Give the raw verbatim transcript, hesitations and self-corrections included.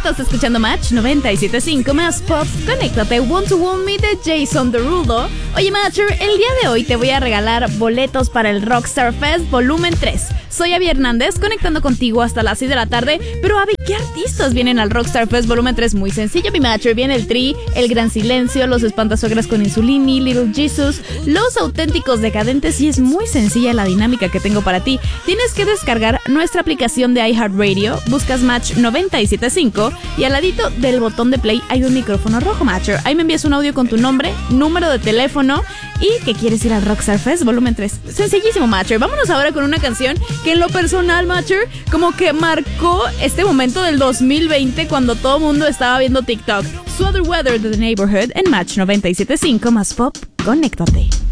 Estás escuchando Match noventa y siete punto cinco más Pop. Conéctate, Want to Want Me de Jason Derulo. Oye, Matcher, el día de hoy te voy a regalar boletos para el Rockstar Fest Volumen tres. Soy Abby Hernández, conectando contigo hasta las seis de la tarde. Pero, Abby, ¿qué artistas vienen al Rockstar Fest Volumen tres? Muy sencillo, mi Matcher. Viene el Tri, El Gran Silencio, Los Espantasuegras con Insulini, Little Jesus, Los Auténticos Decadentes, y es muy sencilla la dinámica que tengo para ti. Tienes que descargar nuestra aplicación de iHeartRadio, buscas Match noventa y siete punto cinco y al ladito del botón de play hay un micrófono rojo, Matcher. Ahí me envías un audio con tu nombre, número de teléfono y que quieres ir al Rockstar Fest Volumen tres. Sencillísimo, Matcher. Vámonos ahora con una canción que en lo personal, Matcher, como que marcó este momento del dos mil veinte cuando todo el mundo estaba viendo TikTok. Sweater Weather de The Neighborhood en Match noventa y siete punto cinco más Pop. Conéctate.